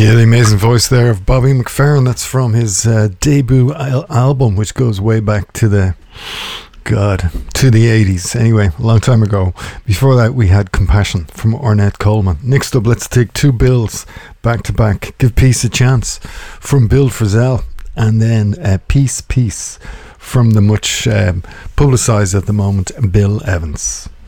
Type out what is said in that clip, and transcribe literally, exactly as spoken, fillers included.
Yeah, the amazing voice there of Bobby McFerrin. That's from his uh, debut al- album, which goes way back to the, God, to the eighties. Anyway, a long time ago. Before that, we had Compassion from Ornette Coleman. Next up, let's take two bills back to back. Give Peace a Chance from Bill Frisell, and then uh, Peace, Peace from the much um, publicised at the moment, Bill Evans.